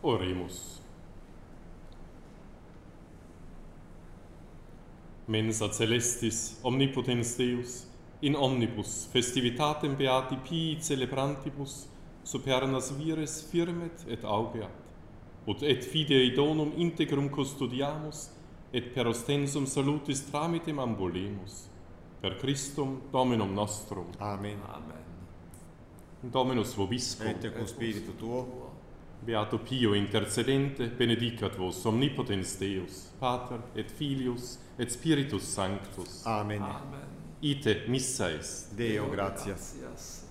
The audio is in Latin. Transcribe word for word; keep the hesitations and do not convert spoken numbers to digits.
Oremus. Mensa celestis, omnipotens Deus, in omnibus festivitatem beati pii celebrantibus, supernas vires firmet et augeat, ut et fidei donum integrum custodiamus, et per ostensum salutis tramitem ambulemus. Per Christum Dominum nostrum. Amen. Amen. Dominus vobiscum. Et cum spiritu tuo. Beato Pio intercedente, benedicat vos omnipotens Deus, Pater et Filius et Spiritus Sanctus. Amen. Amen. Ite missa est. Deo gratias. Gracias.